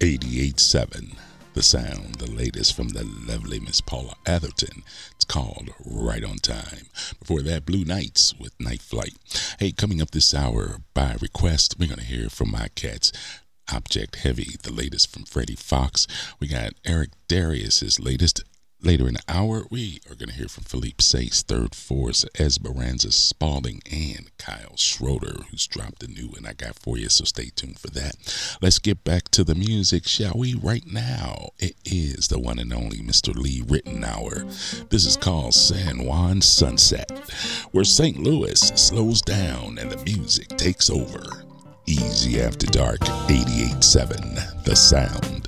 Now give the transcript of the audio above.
88.7 The Sound, the latest from the lovely Miss Paula Atherton. It's called Right on Time. Before that, Blue Nights with Night Flight. Hey, coming up this hour by request, we're going to hear from my cats. Object Heavy, the latest from Freddie Fox. We got Eric Darius's latest. Later in the hour, we are going to hear from Philippe Sace, Third Force, Esperanza Spalding, and Kyle Schroeder, who's dropped a new one I got for you, so stay tuned for that. Let's get back to the music, shall we? Right now, it is the one and only Mr. Lee Ritenour. This is called San Juan Sunset, where St. Louis slows down and the music takes over. Easy After Dark, 88.7 The Sound.